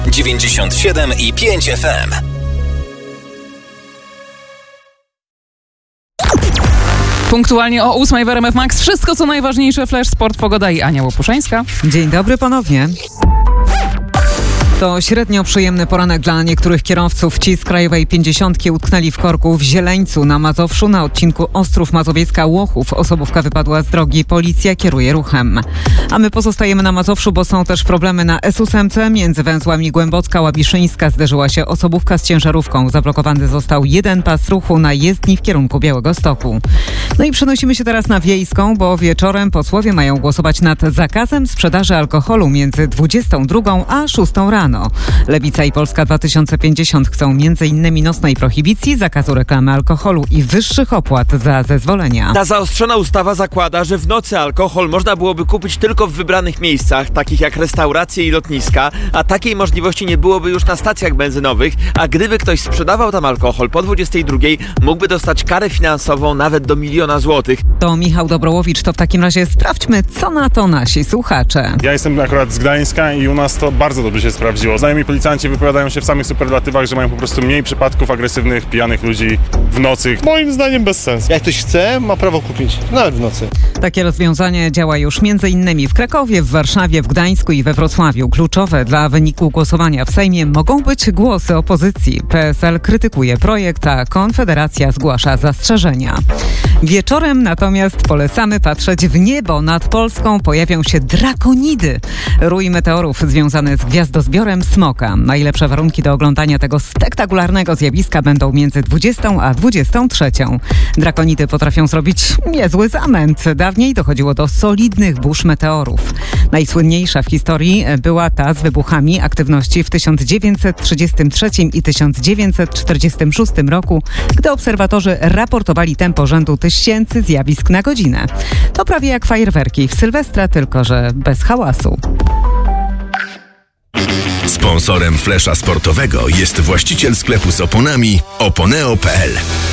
97,5 FM. Punktualnie o 8 w RMF Max. Wszystko co najważniejsze, Flash, sport, pogoda i Ania Łopuszeńska. Dzień dobry ponownie. To średnio przyjemny poranek dla niektórych kierowców. Ci z krajowej 50 utknęli w korku w Zieleńcu na Mazowszu na odcinku Ostrów Mazowiecka-Łochów. Osobówka wypadła z drogi, policja kieruje ruchem. A my pozostajemy na Mazowszu, bo są też problemy na S8 między węzłami Głębocka-Łabiszyńska. Zderzyła się osobówka z ciężarówką. Zablokowany został jeden pas ruchu na jezdni w kierunku Białegostoku. No i przenosimy się teraz na Wiejską, bo wieczorem posłowie mają głosować nad zakazem sprzedaży alkoholu między 22 a 6 rano. Lewica i Polska 2050 chcą m.in. nocnej prohibicji, zakazu reklamy alkoholu i wyższych opłat za zezwolenia. Ta zaostrzona ustawa zakłada, że w nocy alkohol można byłoby kupić tylko w wybranych miejscach, takich jak restauracje i lotniska, a takiej możliwości nie byłoby już na stacjach benzynowych, a gdyby ktoś sprzedawał tam alkohol po 22, mógłby dostać karę finansową nawet do 1 000 000 złotych. To Michał Dobrołowicz, to w takim razie sprawdźmy, co na to nasi słuchacze. Ja jestem akurat z Gdańska i u nas to bardzo dobrze się sprawdziło. Znajomi policjanci wypowiadają się w samych superlatywach, że mają po prostu mniej przypadków agresywnych, pijanych ludzi w nocy. Moim zdaniem bez sensu. Jak ktoś chce, ma prawo kupić, nawet w nocy. Takie rozwiązanie działa już m.in. w Krakowie, w Warszawie, w Gdańsku i we Wrocławiu. Kluczowe dla wyniku głosowania w Sejmie mogą być głosy opozycji. PSL krytykuje projekt, a Konfederacja zgłasza zastrzeżenia. Wieczorem natomiast polecamy patrzeć w niebo. Nad Polską pojawią się drakonidy. Rój meteorów związany z gwiazdozbiorem Smoka. Najlepsze warunki do oglądania tego spektakularnego zjawiska będą między 20 a 23. Drakonidy potrafią zrobić niezły zamęt. Dawniej dochodziło do solidnych burz meteorów. Najsłynniejsza w historii była ta z wybuchami aktywności w 1933 i 1946 roku, gdy obserwatorzy raportowali tempo rzędu 1000 zjawisk na godzinę. To prawie jak fajerwerki w Sylwestra, tylko że bez hałasu. Sponsorem Flesza Sportowego jest właściciel sklepu z oponami oponeo.pl.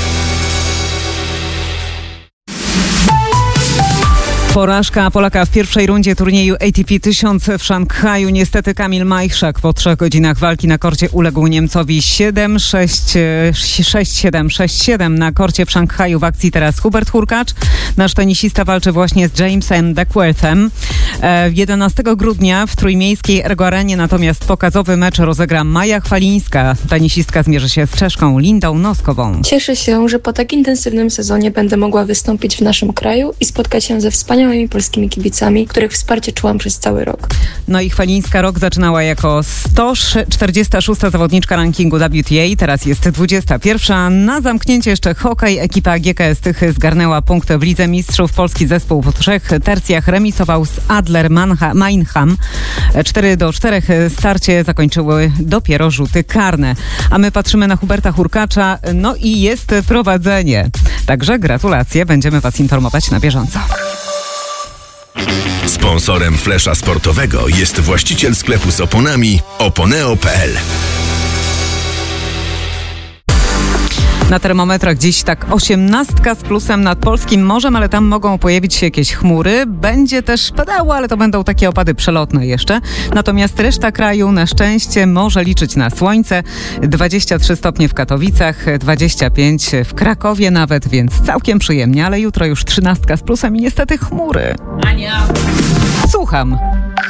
Porażka Polaka w pierwszej rundzie turnieju ATP 1000 w Szanghaju. Niestety Kamil Majchrzak po 3 godzinach walki na korcie uległ Niemcowi 7-6, 6-7, 6-7 na korcie w Szanghaju. W akcji teraz Hubert Hurkacz. Nasz tenisista walczy właśnie z Jamesem Duckworthem. 11 grudnia w trójmiejskiej Ergo Arenie natomiast pokazowy mecz rozegra Maja Chwalińska. Tenisistka zmierzy się z Czeszką Lindą Noskową. Cieszę się, że po tak intensywnym sezonie będę mogła wystąpić w naszym kraju i spotkać się ze wspaniałymi polskimi kibicami, których wsparcie czułam przez cały rok. No i Chwalińska rok zaczynała jako 146. zawodniczka rankingu WTA, teraz jest 21. Na zamknięcie jeszcze hokej. Ekipa GKS Tychy zgarnęła punkty w Lidze Mistrzów. Polski zespół po 3 tercjach remisował z Adler Mannheim. 4-4 starcie zakończyły dopiero rzuty karne. A my patrzymy na Huberta Hurkacza, no i jest prowadzenie. Także gratulacje, będziemy Was informować na bieżąco. Sponsorem Flesza Sportowego jest właściciel sklepu z oponami oponeo.pl. Na termometrach dziś tak 18 z plusem nad polskim morzem, ale tam mogą pojawić się jakieś chmury. Będzie też padało, ale to będą takie opady przelotne jeszcze. Natomiast reszta kraju na szczęście może liczyć na słońce. 23 stopnie w Katowicach, 25 w Krakowie nawet, więc całkiem przyjemnie, ale jutro już 13 z plusem i niestety chmury. Ania. Słucham.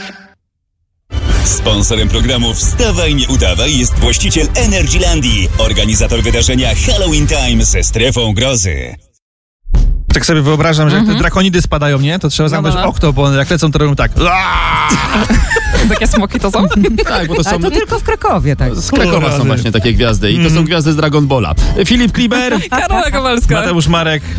Sponsorem programu Wstawaj, nie udawaj jest właściciel Energylandii, organizator wydarzenia Halloween Time ze strefą grozy. Tak sobie wyobrażam, że jak te drakonidy spadają, nie? To trzeba zamknąć okno, bo one jak lecą, to robią tak. Takie smoki to są? Tak, bo to są... Ale to tylko w Krakowie, tak. Z Krakowa są właśnie takie gwiazdy i to są gwiazdy z Dragon Balla. Filip Kliber, Karola Kowalska, Mateusz Marek.